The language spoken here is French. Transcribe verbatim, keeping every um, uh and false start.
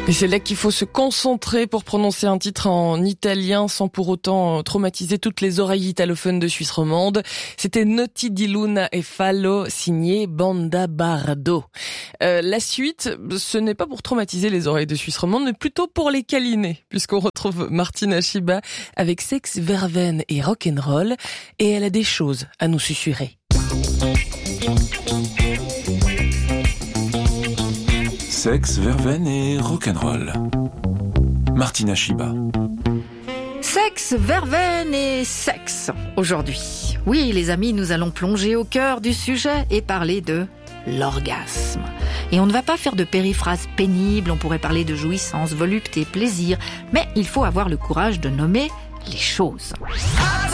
Et c'est là qu'il faut se concentrer pour prononcer un titre en italien sans pour autant traumatiser toutes les oreilles italophones de Suisse romande. C'était Notti di Luna e Fallo, signé Banda Bardo. Euh, la suite, ce n'est pas pour traumatiser les oreilles de Suisse romande, mais plutôt pour les câliner, puisqu'on retrouve Martina Schiba avec sexe, verveine et rock'n'roll, et elle a des choses à nous susurrer. Sexe, verveine et rock'n'roll. Martina Schiba. Sexe, verveine et sexe, aujourd'hui. Oui, les amis, nous allons plonger au cœur du sujet et parler de l'orgasme. Et on ne va pas faire de périphrases pénibles, on pourrait parler de jouissance, volupté, plaisir, mais il faut avoir le courage de nommer les choses.